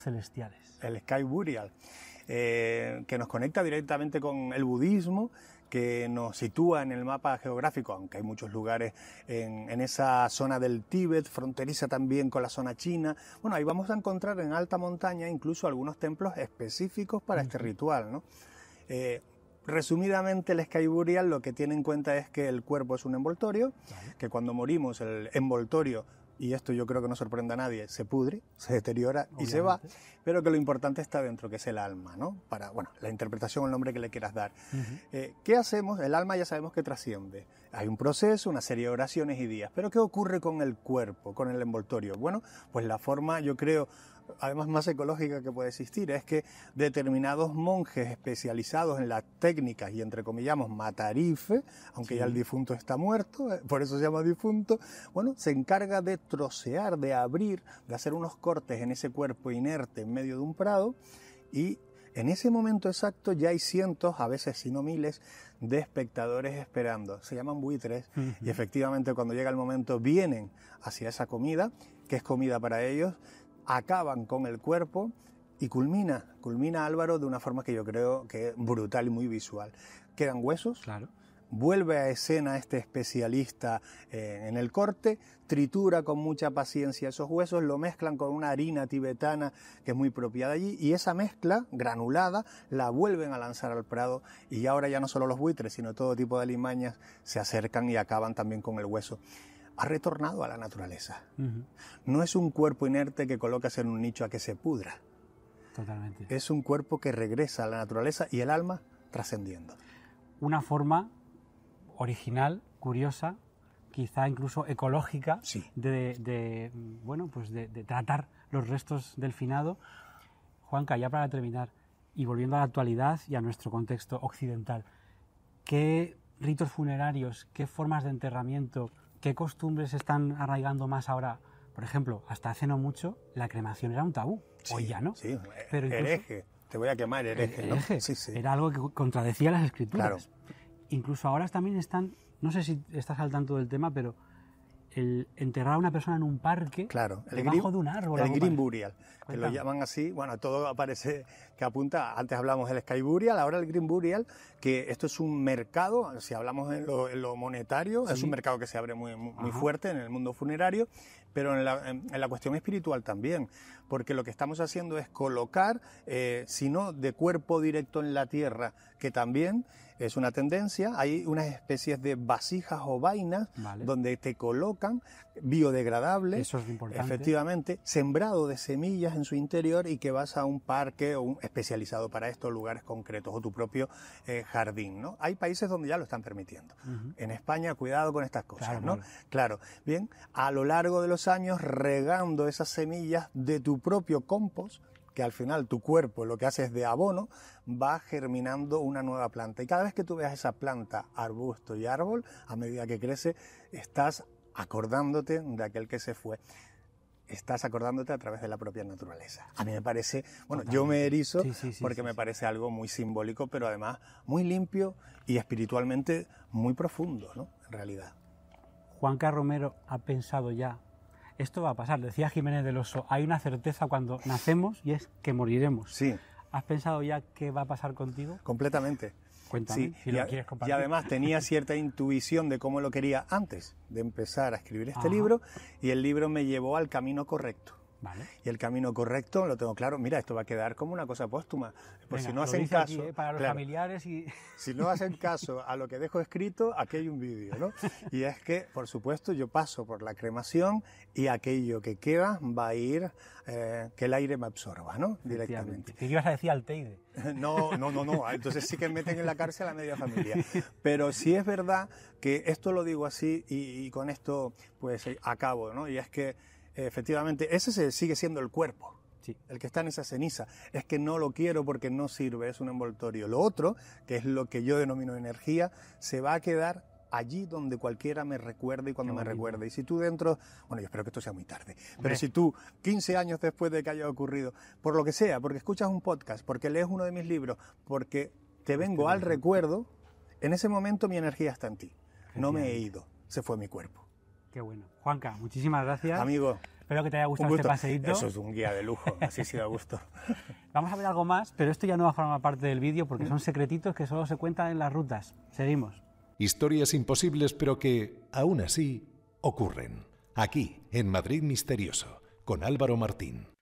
celestiales. El Sky Burial, que nos conecta directamente con el budismo, que nos sitúa en el mapa geográfico, aunque hay muchos lugares en esa zona del Tíbet, fronteriza también con la zona china. Bueno, ahí vamos a encontrar en alta montaña incluso algunos templos específicos para este ritual, ¿no? Resumidamente, el Sky Burial lo que tiene en cuenta es que el cuerpo es un envoltorio, que cuando morimos el envoltorio, y esto yo creo que no sorprende a nadie, se pudre, se deteriora y se va, pero que lo importante está dentro, que es el alma, ¿no? Para, bueno, la interpretación o el nombre que le quieras dar. ¿Qué hacemos? El alma ya sabemos que trasciende. Hay un proceso, una serie de oraciones y días, pero ¿qué ocurre con el cuerpo, con el envoltorio? Bueno, pues la forma, yo creo, además más ecológica que puede existir, es que determinados monjes especializados en las técnicas y entrecomillamos matarife, aunque ya el difunto está muerto, por eso se llama difunto, bueno, se encarga de trocear, de abrir, de hacer unos cortes en ese cuerpo inerte en medio de un prado, y en ese momento exacto ya hay cientos, a veces si no miles, de espectadores esperando. Se llaman buitres y efectivamente cuando llega el momento vienen hacia esa comida, que es comida para ellos, acaban con el cuerpo y culmina Álvaro de una forma que yo creo que es brutal y muy visual. Quedan huesos, vuelve a escena este especialista en el corte, tritura con mucha paciencia esos huesos, lo mezclan con una harina tibetana que es muy propia de allí, y esa mezcla granulada la vuelven a lanzar al prado, y ahora ya no solo los buitres, sino todo tipo de alimañas se acercan y acaban también con el hueso. Ha retornado a la naturaleza. No es un cuerpo inerte que colocas en un nicho a que se pudra. Totalmente. Es un cuerpo que regresa a la naturaleza y el alma trascendiendo. Una forma original, curiosa, quizá incluso ecológica, de tratar los restos del finado. Juanca, ya para terminar, y volviendo a la actualidad y a nuestro contexto occidental, ¿qué ritos funerarios, qué formas de enterramiento, qué costumbres están arraigando más ahora? Por ejemplo, hasta hace no mucho la cremación era un tabú, hoy ya no. Sí, pero hereje, te voy a quemar, hereje, ¿no? Sí. Era algo que contradecía las escrituras. Claro. Incluso ahora también están, no sé si estás al tanto del tema, pero el enterrar a una persona en un parque, debajo de un árbol. El Green Burial, que lo llaman así, bueno, todo aparece que apunta, antes hablamos del Sky Burial, ahora el Green Burial, que esto es un mercado, si hablamos en lo monetario, es un mercado que se abre muy fuerte en el mundo funerario, pero en la cuestión espiritual también, porque lo que estamos haciendo es colocar, si no de cuerpo directo en la tierra, que también es una tendencia, hay unas especies de vasijas o vainas donde te colocan biodegradable, eso es importante, efectivamente, sembrado de semillas en su interior, y que vas a un parque o un especializado para estos lugares concretos, o tu propio jardín, ¿no? Hay países donde ya lo están permitiendo. En España, cuidado con estas cosas, ¿no? Claro, bien, a lo largo de los años regando esas semillas de tu propio compost, que al final tu cuerpo lo que hace es de abono, va germinando una nueva planta. Y cada vez que tú veas esa planta, arbusto y árbol, a medida que crece, estás acordándote de aquel que se fue. Estás acordándote a través de la propia naturaleza. A mí me parece, bueno, yo me erizo porque me parece algo muy simbólico, pero además muy limpio y espiritualmente muy profundo, ¿no? En realidad. Juanca Romero ha pensado ya, esto va a pasar, decía Jiménez del Oso, hay una certeza cuando nacemos y es que moriremos. Sí. ¿Has pensado ya qué va a pasar contigo? Completamente. Cuéntame, si lo quieres compartir. Y además tenía cierta intuición de cómo lo quería antes de empezar a escribir este libro, y el libro me llevó al camino correcto. Y el camino correcto lo tengo claro. Mira, esto va a quedar como una cosa póstuma. Pues si no hacen caso, aquí, para los familiares y... si no hacen caso a lo que dejo escrito, aquí hay un vídeo, ¿no? Y es que, por supuesto, yo paso por la cremación y aquello que queda va a ir, que el aire me absorba, ¿no? Directamente. ¿Qué ibas a decir, Alteide? No. Entonces sí que meten en la cárcel a media familia. Pero sí es verdad que esto lo digo así y con esto pues acabo, ¿no? Y es que efectivamente ese sigue siendo el cuerpo. El que está en esa ceniza, es que no lo quiero porque no sirve, es un envoltorio. Lo otro, que es lo que yo denomino energía, se va a quedar allí donde cualquiera me recuerde y cuando me recuerde. Y si tú dentro, bueno, yo espero que esto sea muy tarde, pero si tú 15 años después de que haya ocurrido, por lo que sea, porque escuchas un podcast, porque lees uno de mis libros, porque te vengo al recuerdo, en ese momento mi energía está en ti. No me he ido, se fue mi cuerpo. Qué bueno. Juanca, muchísimas gracias. Amigo. Espero que te haya gustado este paseíto. Eso es un guía de lujo, así sí da gusto. Vamos a ver algo más, pero esto ya no va a formar parte del vídeo porque son secretitos que solo se cuentan en las rutas. Seguimos. Historias imposibles, pero que, aún así, ocurren. Aquí, en Madrid Misterioso, con Álvaro Martín.